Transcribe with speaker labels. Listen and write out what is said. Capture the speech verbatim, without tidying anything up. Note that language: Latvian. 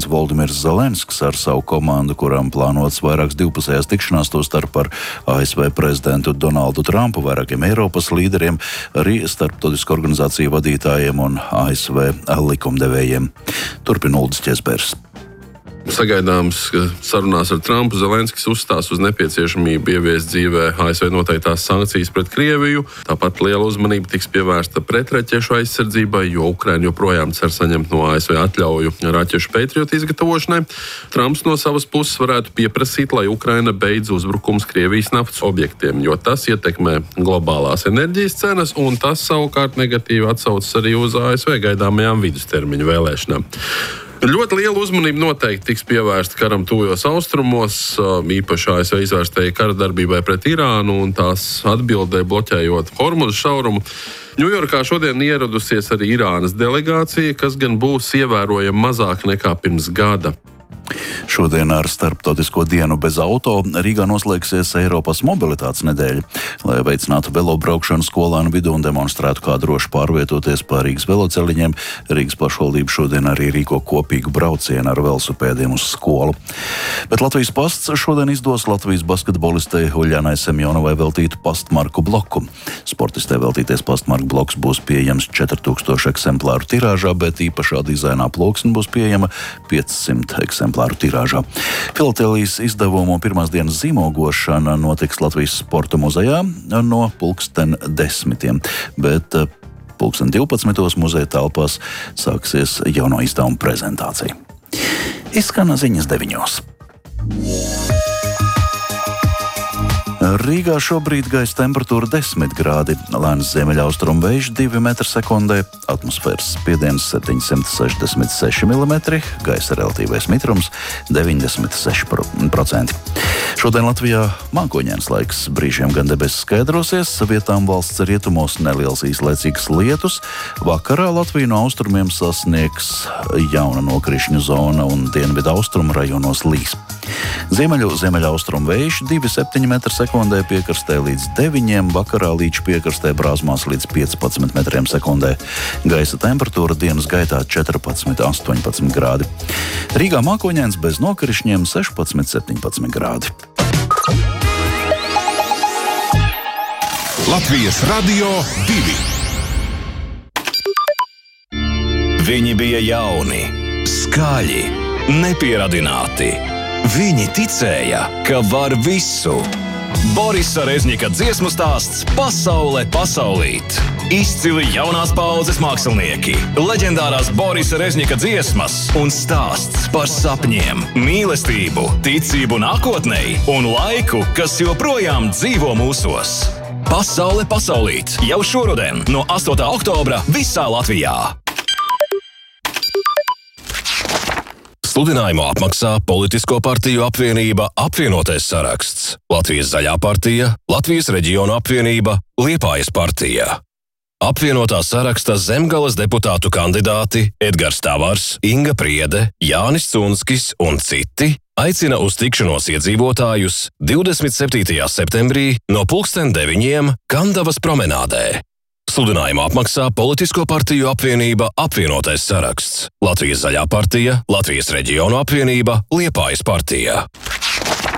Speaker 1: Voldimirs Zelenskis ar savu komandu, kuram plānots vairākas divpusējās tikšanās, to starp ar A S V prezidentu Donaldu Trumpu, vairākiem Eiropas līderiem, arī starptautisku organizāciju vadītājiem un A S V likumdevējiem. Turpina Uldis Ķezbers.
Speaker 2: Sagaidāms, ka sarunās ar Trumpu Zelenskis uzstās uz nepieciešamību ieviest dzīvē A S V noteiktās sankcijas pret Krieviju. Tāpat liela uzmanība tiks pievērsta pretraķešu aizsardzībai, jo Ukraina joprojām cer saņemt no A S V atļauju raķešu Patriot izgatavošanai. Trumps no savas puses varētu pieprasīt, lai Ukraina beidz uzbrukums Krievijas naftas objektiem, jo tas ietekmē globālās enerģijas cenas, un tas savukārt negatīvi atsaucas arī uz A S V gaidāmajām vidustermiņa vēlēšanām. Ļoti liela uzmanība noteikti tiks pievērsta karam tuvajos austrumos, īpaši A S V izvērstajai kara darbībai pret Irānu un tās atbildē bloķējot Hormuza šaurumu. Ņujorkā šodien ieradusies arī Irānas delegācija, kas gan būs ievērojami mazāk nekā pirms gada.
Speaker 1: Šodien ar starptautisko dienu bez auto Rīgā noslēgsies Eiropas mobilitātes nedēļa. Lai veicinātu velobraukšanu skolēnu vidū un demonstrētu, kā droši pārvietoties pa Rīgas veloceliņiem, Rīgas pašvaldība šodien arī rīko kopīgu braucienu ar velosipēdiem uz skolu. Bet Latvijas pasts šodien izdos Latvijas basketbolistei Uļjanai Semjonovai veltītu pastmarku bloku. Sportistē veltīties pastmarku bloks būs pieejams četri tūkstoši eksemplāru tirāžā, bet īpašā dizainā ploksne būs pieejama piecsimt eksemplāru tirāžā. Filatēlijas izdevumu pirmās dienas zīmogošana notiks Latvijas sporta muzejā no pulksten desmitiem, bet pulksten divpadsmitos muzeja telpās sāksies jauno izdevumu prezentācija. Izskan ziņas deviņos. Rīgā šobrīd gaisa temperatūra desmit grādi, lēns ziemeļaustrumu vējš divi metri sekundē, atmosfēras spiediens septiņsimt sešdesmit seši milimetri, gaisa relatīvais mitrums deviņdesmit seši procenti. Šodien Latvijā mākoņains laiks, brīžiem gan debesis skaidrosies, vietām valsts rietumos neliels īslaicīgs lietus, vakarā Latviju no austrumiem sasniegs jauna nokrišņu zona un dienvidu austrumu rajonos līs. Ziemeļu ziemeļaustrumu vējš divi septiņi metri sekundē, piekrastē līdz deviņiem, vakarā līdz piekrastē brāzmās līdz piecpadsmit metriem sekundē. Gaisa temperatūra dienas gaitā četrpadsmit astoņpadsmit grādi. Rīgā mākoņains bez nokrišņiem sešpadsmit septiņpadsmit grādi.
Speaker 3: Latvijas Radio divi. Viņi bija jauni, skaļi, nepieradināti. Viņi ticēja, ka var visu. Borisa Rezņika dziesmu stāsts Pasaule pasaulīt. Izcili jaunās paaudzes mākslinieki, leģendārās Borisa Rezņika dziesmas un stāsts par sapņiem, mīlestību, ticību nākotnei un laiku, kas joprojām dzīvo mūsos. Pasaule pasaulīt jau šoruden no astotā oktobra visā Latvijā. Sludinājumu apmaksā Politisko partiju apvienība Apvienotais saraksts, Latvijas zaļā partija, Latvijas reģionu apvienība, Liepājas partija. Apvienotā saraksta Zemgales deputātu kandidāti Edgars Tavars, Inga Priede, Jānis Cunskis un citi aicina uz tikšanos iedzīvotājus divdesmit septītajā septembrī no pulksten deviņiem Kandavas promenādē. Sludinājumu apmaksā Politisko partiju apvienība Apvienotais saraksts, Latvijas zaļā partija, Latvijas reģionu apvienība, Liepājas partija.